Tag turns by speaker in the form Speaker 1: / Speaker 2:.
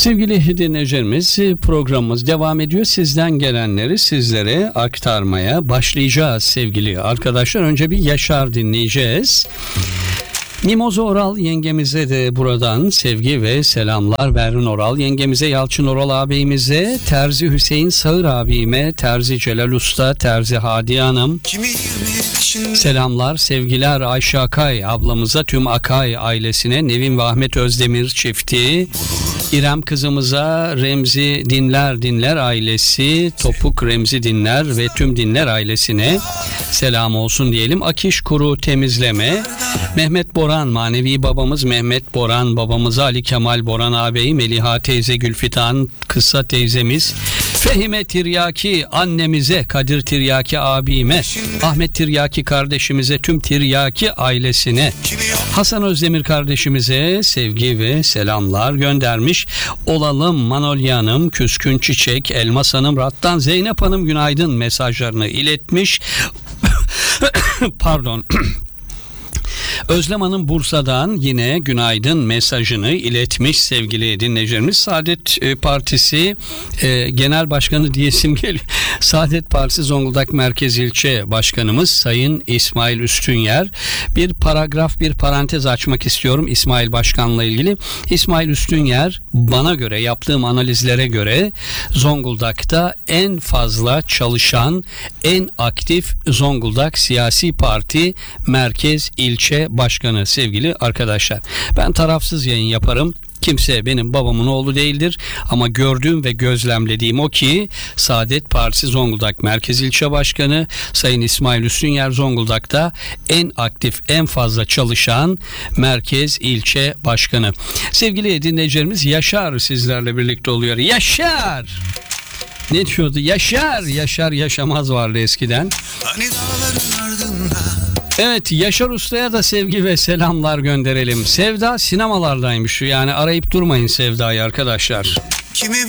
Speaker 1: Sevgili dinleyicilerimiz, programımız devam ediyor. Sizden gelenleri sizlere aktarmaya başlayacağız sevgili arkadaşlar. Önce bir Yaşar dinleyeceğiz. Mimoza Oral yengemize de buradan sevgi ve selamlar. Berrin Oral yengemize, Yalçın Oral ağabeyimize, Terzi Hüseyin Sağır abime, Terzi Celal Usta, Terzi Hadiye Hanım. Selamlar, sevgiler Ayşe Akay ablamıza, tüm Akay ailesine, Nevin ve Ahmet Özdemir çifti, İrem kızımıza, Remzi Dinler ailesi, Topuk Remzi Dinler ve tüm Dinler ailesine selam olsun diyelim. Akiş Kuru Temizleme, Mehmet Boran, manevi babamız Mehmet Boran babamıza, Ali Kemal Boran ağabey, Meliha teyze, Gülfidan Kısa teyzemiz, Fehime Tiryaki annemize, Kadir Tiryaki abime, Ahmet Tiryaki kardeşimize, tüm Tiryaki ailesine, Hasan Özdemir kardeşimize sevgi ve selamlar göndermiş olalım. Manolya Hanım, Küskün Çiçek, Elmas Hanım, Rattan Zeynep Hanım günaydın mesajlarını iletmiş. Pardon. Özlem Hanım Bursa'dan yine günaydın mesajını iletmiş sevgili dinleyicilerimiz. Saadet Partisi Genel Başkanı diyesim geliyor. Saadet Partisi Zonguldak Merkez İlçe Başkanımız Sayın İsmail Üstünyer. Bir paragraf, bir parantez açmak istiyorum İsmail Başkan'la ilgili. İsmail Üstünyer, bana göre, yaptığım analizlere göre Zonguldak'ta en fazla çalışan, en aktif Zonguldak Siyasi Parti Merkez İlçe Başkanı sevgili arkadaşlar. Ben tarafsız yayın yaparım. Kimse benim babamın oğlu değildir ama gördüğüm ve gözlemlediğim o ki Saadet Partisi Zonguldak Merkez İlçe Başkanı Sayın İsmail Üstünyer Zonguldak'ta en aktif, en fazla çalışan Merkez İlçe Başkanı. Sevgili dinleyicilerimiz, Yaşar sizlerle birlikte oluyor. Yaşar! Ne diyordu? Yaşar yaşamaz vardı eskiden. Hani dağların ardında. Evet, Yaşar Usta'ya da sevgi ve selamlar gönderelim. Sevda sinemalardaymış. Yani arayıp durmayın Sevda'yı arkadaşlar. Kimi